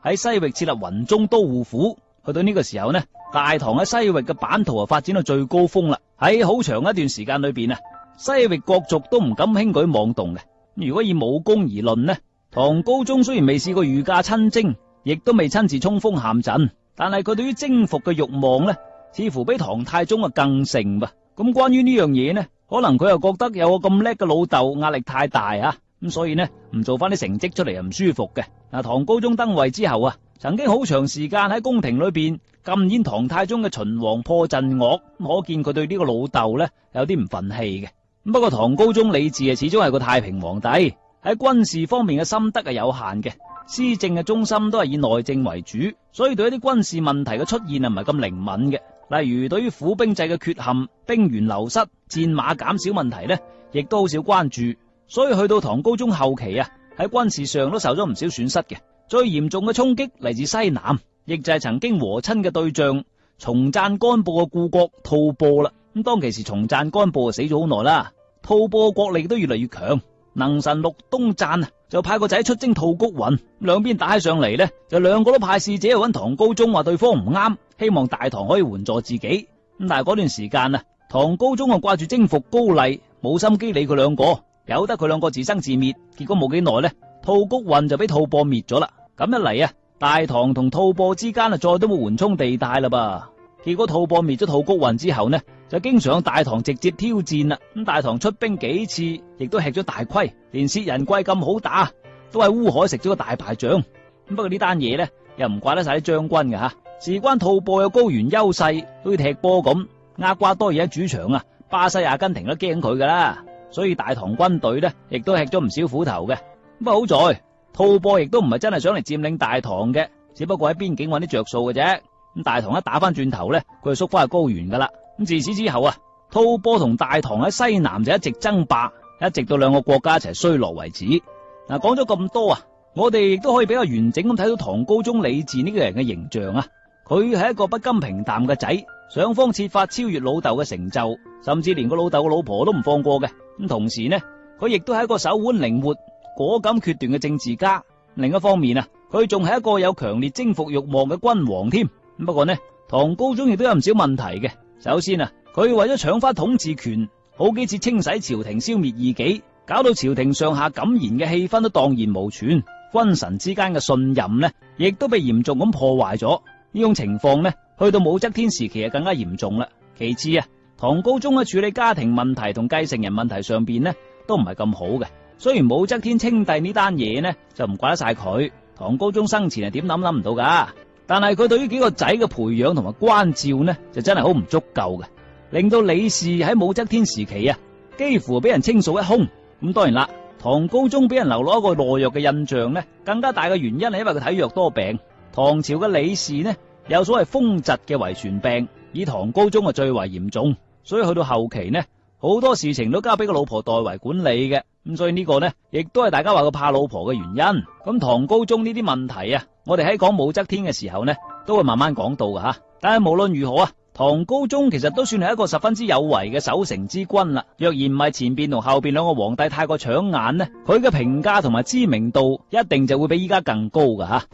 喺西域設立雲中都護府。去到呢個時候呢，大唐喺西域嘅版圖發展到最高峰啦。喺好長一段時間裏邊啊，西域各族都唔敢輕舉妄動嘅。如果以武功而論呢，唐高宗雖然未試過御駕親征，亦都未親自衝鋒陷陣，但係佢對於征服嘅慾望呢，似乎比唐太宗更盛噃。咁關於呢樣嘢呢，可能佢又覺得有個咁叻嘅老豆壓力太大啊，咁所以呢唔做翻啲成績出嚟又唔舒服嘅。嗱，唐高宗登位之後啊，曾經好長時間喺宮廷裏邊禁演唐太宗嘅秦王破陣樂，可見佢對呢個老豆呢有啲唔忿氣嘅。不過唐高宗李治始終係個太平皇帝，喺軍事方面嘅心得係有限嘅，施政嘅中心都係以內政為主，所以對一啲軍事問題嘅出現唔係咁靈敏嘅。例如對於府兵制嘅缺陷、兵員流失、戰馬減少問題呢，亦都好少關注。所以去到唐高宗後期啊，喺軍事上都受咗唔少損失嘅。最嚴重嘅衝擊嚟自西南，亦就係曾經和親嘅對象松贊干布嘅故國吐蕃啦。咁當其時松贊干布死咗好耐啦，吐蕃嘅國力都越嚟越強。能臣陸東贊就派個仔出征吐谷渾，兩邊打起上嚟呢，就兩個都派使者去揾唐高宗話對方唔啱，希望大唐可以援助自己。咁但係嗰段時間啊，唐高宗掛住征服高麗，冇心機理佢兩個，由得佢兩個自生自滅。結果冇幾耐呢，吐谷渾就俾吐蕃滅咗啦。咁一嚟啊，大唐同吐蕃之間再都冇緩衝地帶啦噃。結果吐蕃滅咗吐谷渾之後呢，就經常向大唐直接挑戰啦。咁大唐出兵幾次，亦都吃咗大虧，連薛仁貴咁好打，都喺烏海食咗個大敗仗。不過呢單嘢呢，又唔怪得晒啲將軍嘅吓，事關吐蕃有高原優勢，好似踢波咁，厄瓜多爾喺主場啊，巴西、阿根廷都驚佢噶啦，所以大唐軍隊呢，亦都吃咗唔少苦頭嘅。不過好在吐蕃亦都唔係真係想嚟佔領大唐嘅，只不過喺邊境揾啲着數嘅啫。咁大唐一打翻轉頭呢，佢就縮翻去高原噶啦。咁自此之後啊，吐蕃同大唐喺西南就一直爭霸，一直到兩個國家一齊衰落為止。嗱，講咗咁多啊，我哋亦都可以比較完整咁睇到唐高宗李治呢個人嘅形象啊。佢係一個不甘平淡嘅仔，想方設法超越老豆嘅成就，甚至連個老豆嘅老婆都唔放過嘅。咁同時呢，佢亦都係一個手腕靈活、果敢決斷嘅政治家。另一方面啊，佢仲係一個有強烈征服慾望嘅君王添。不過呢，唐高宗亦都有唔少問題嘅。首先啊，佢為咗搶翻統治權，好幾次清洗朝廷，消滅異己，搞到朝廷上下敢言嘅氣氛都蕩然無存，君臣之間嘅信任呢，亦都被嚴重咁破壞咗。呢種情況呢，去到武則天時期就更加嚴重啦。其次啊，唐高宗喺處理家庭問題同繼承人問題上邊呢，都唔係咁好嘅。雖然武則天稱帝呢單嘢呢，就唔怪得晒佢，唐高宗生前係點諗唔到噶。但係佢對於幾個仔嘅培養同埋關照呢，就真係好唔足夠嘅，令到李氏喺武則天時期啊，幾乎俾人清掃一空。咁當然啦，唐高宗俾人留落一個懦弱嘅印象呢，更加大嘅原因係因為佢體弱多病。唐朝嘅李氏呢，有所謂風疾嘅遺傳病，以唐高宗最為嚴重，所以去到後期呢，好多事情都交俾個老婆代為管理嘅。咁所以呢個呢，亦都係大家話佢怕老婆嘅原因。咁唐高宗呢啲問題啊，我哋喺講武則天嘅時候呢，都會慢慢講到噶吓。但係無論如何啊，唐高宗其實都算係一個十分之有為嘅守成之君啦。若然唔係前邊同後邊兩個皇帝太過搶眼呢，佢嘅評價同埋知名度一定就會比依家更高噶吓。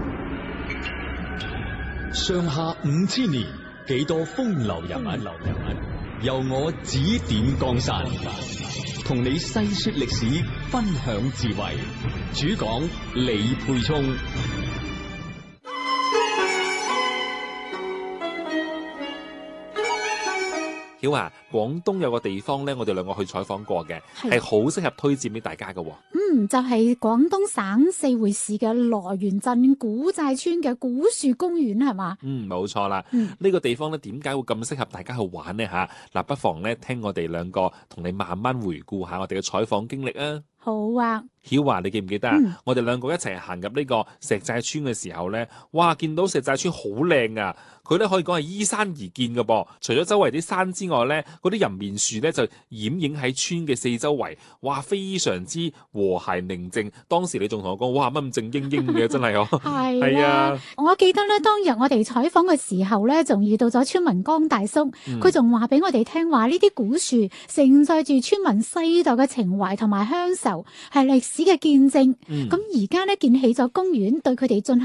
上下5000年，幾多風流人物，由我指點江山，同你細說歷史，分享智慧。主講李沛聰。 曉華，廣東有個地方咧，我哋兩個去採訪過嘅，係好適合推薦俾大家嘅。 就係廣東省四會市嘅羅源鎮古寨村嘅古樹公園，係嘛？ 冇錯啦。呢個地方咧，點解會咁適合大家去玩呢？吓，嗱，不妨咧聽我哋兩個同你慢慢回顧下我哋嘅採訪經歷啊。 好啊， 曉華，你記唔記得啊？我哋兩個一齊行入呢個石寨村嘅時候咧，哇，見到石寨村好靚啊！佢咧可以講係依山而建嘅噃，除咗周圍啲山之外咧，嗰啲人面樹咧就掩映喺村嘅四周圍，哇，非常之和諧寧靜。當時你仲同我講，哇，乜咁靜英英嘅，真係哦。係啊， 我記得咧，當日我哋採訪嘅時候咧，仲遇到咗村民江大叔，佢仲話俾我哋聽話，呢啲古樹承載住村民世代嘅情懷同埋鄉愁，係歷史嘅見證。咁而家咧建起咗公園，對佢哋進行